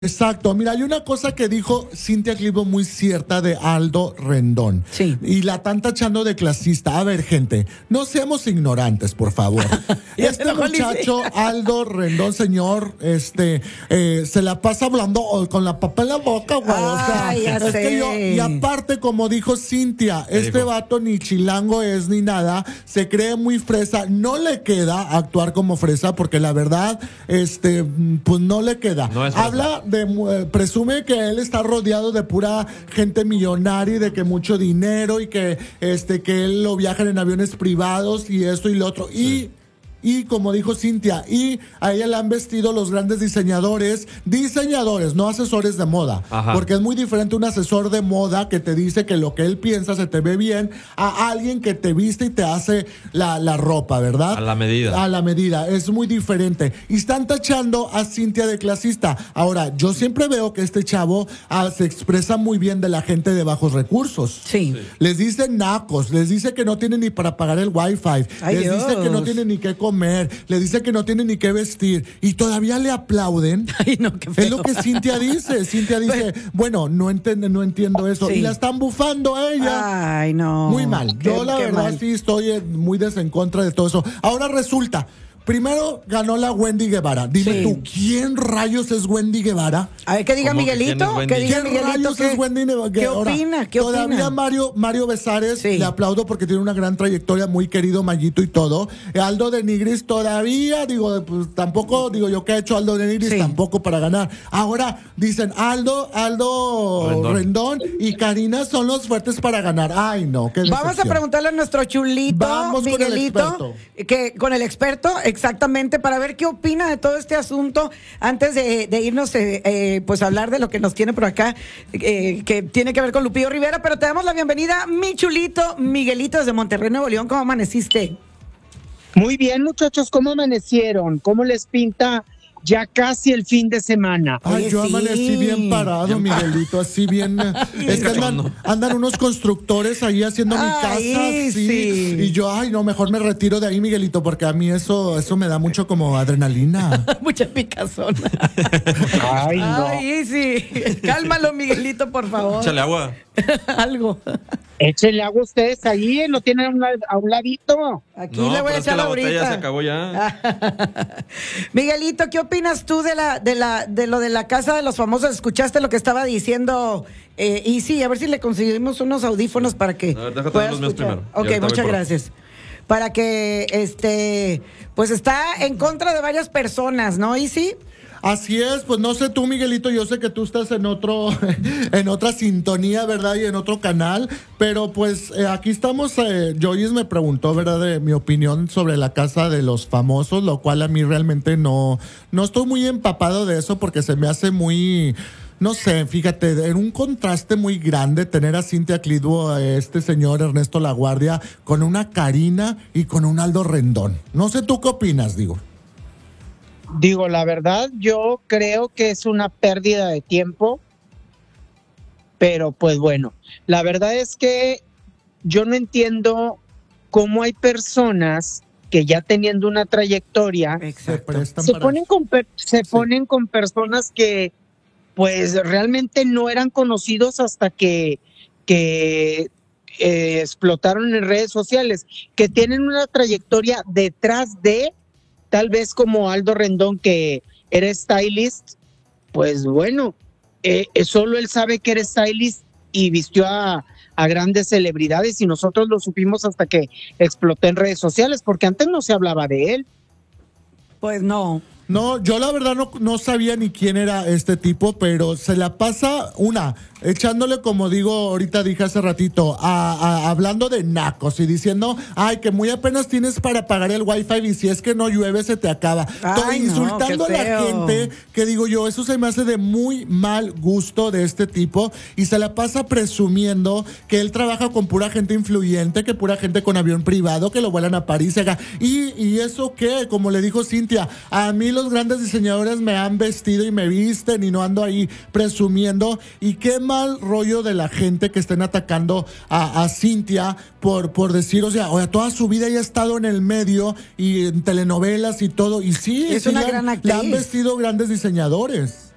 Exacto, mira, hay una cosa que dijo Cintia Clivo muy cierta de Aldo Rendón. Sí. Y la están tachando de clasista. A ver, gente, no seamos ignorantes, por favor. Este muchacho, Aldo Rendón, señor, se la pasa hablando con la papa en la boca, güey. O sea, Ay, ya sé. y aparte, como dijo Cintia, este vato ni chilango es ni nada, se cree muy fresa, no le queda actuar como fresa, porque la verdad, pues no le queda. No es fresa. Habla presume que él está rodeado de pura gente millonaria y de que mucho dinero y que que él lo viajan en aviones privados y esto y lo otro. Sí. Y como dijo Cintia, y a ella la han vestido los grandes diseñadores, no asesores de moda. Ajá. Porque es muy diferente un asesor de moda que te dice que lo que él piensa se te ve bien a alguien que te viste y te hace la ropa, ¿verdad? A la medida. A la medida, es muy diferente. Y están tachando a Cintia de clasista. Ahora, yo siempre veo que este chavo se expresa muy bien de la gente de bajos recursos. Sí. Les dice nacos, les dice que no tienen ni para pagar el wifi, Ay, les dice Dios. que no tienen ni qué comer, les dice que no tienen ni qué vestir y todavía le aplauden. Ay, no, qué feo. Es lo que Cintia dice. Cintia dice, bueno, no entiendo eso. Sí. Y la están bufando a ella. Ay, no. Muy mal. Yo la Qué verdad mal. sí estoy muy en contra de todo eso. Ahora resulta, primero ganó la Wendy Guevara. Dime Sí. tú, ¿quién rayos es Wendy Guevara? A ver, ¿qué diga ¿Cómo que quién Miguelito? es Wendy? ¿Qué diga ¿Quién Miguelito? rayos es Wendy Guevara? ¿Qué Ahora, opina? ¿Qué todavía opina? Mario Besares, Sí. le aplaudo porque tiene una gran trayectoria, muy querido Mayito y todo. Aldo de Nigris todavía, pues tampoco, yo que ha hecho Aldo de Nigris, Sí. tampoco para ganar. Ahora dicen Aldo Rendón y Karina son los fuertes para ganar. Ay, no, qué Vamos a decepción. preguntarle a nuestro chulito, Vamos con el Miguelito, experto. con el experto, exactamente, para ver qué opina de todo este asunto antes de irnos, pues a hablar de lo que nos tiene por acá, que tiene que ver con Lupillo Rivera, pero te damos la bienvenida, mi chulito, Miguelito, desde Monterrey, Nuevo León. ¿Cómo amaneciste? Muy bien, muchachos, ¿cómo amanecieron? ¿Cómo les pinta ya casi el fin de semana? Ay, Oye, yo sí. amanecí bien parado, Miguelito, así bien. Es que andan unos constructores ahí haciendo mi casa, Ay, sí. sí. Y yo, ay, no, mejor me retiro de ahí, Miguelito, porque a mí eso me da mucho como adrenalina. Mucha picazón. Ay, no. Ay, sí. Cálmalo, Miguelito, por favor. Échale agua. Algo. Échenle agua ustedes ahí, lo tienen a un ladito. Aquí No, le voy pero a es que echar la ahorita. botella se acabó ya. Miguelito, ¿qué opinas tú de lo de la casa de los famosos? ¿Escuchaste lo que estaba diciendo? Y sí, a ver si le conseguimos unos audífonos para que A ver, déjate pueda los míos escuchar. primero. Y Ok, ahorita voy muchas por gracias. Para que, pues está en contra de varias personas, ¿no? ¿Y sí? Así es, pues no sé tú, Miguelito, yo sé que tú estás en otra sintonía, ¿verdad? Y en otro canal, pero pues aquí estamos, Joyce me preguntó, ¿verdad? De mi opinión sobre la casa de los famosos, lo cual a mí realmente no estoy muy empapado de eso porque se me hace muy... No sé, fíjate, en un contraste muy grande tener a Cintia Clitbo, a este señor Ernesto Laguardia, con una Karina y con un Aldo Rendón. No sé tú qué opinas, digo. Digo, la verdad, yo creo que es una pérdida de tiempo, pero pues bueno, la verdad es que yo no entiendo cómo hay personas que ya teniendo una trayectoria Se prestan se para ponen ponen con personas que pues realmente no eran conocidos hasta que explotaron en redes sociales, que tienen una trayectoria detrás de, tal vez como Aldo Rendón, que era stylist, pues bueno, solo él sabe que era stylist y vistió a grandes celebridades y nosotros lo supimos hasta que explotó en redes sociales, porque antes no se hablaba de él. Pues no. No, yo la verdad no sabía ni quién era este tipo, pero se la pasa echándole, como digo, ahorita dije hace ratito, hablando de nacos y diciendo, ay, que muy apenas tienes para pagar el wifi y si es que no llueve se te acaba. Ay, no, insultando a qué la feo. gente, que digo yo, eso se me hace de muy mal gusto de este tipo y se la pasa presumiendo que él trabaja con pura gente influyente, que pura gente con avión privado, que lo vuelan a París, y eso que, como le dijo Cintia, a mí los grandes diseñadores me han vestido y me visten y no ando ahí presumiendo. Y qué mal rollo de la gente que estén atacando a Cintia por decir, o sea, toda su vida ella ha estado en el medio y en telenovelas y todo. Y sí, Es sí una le gran le han actriz. vestido grandes diseñadores.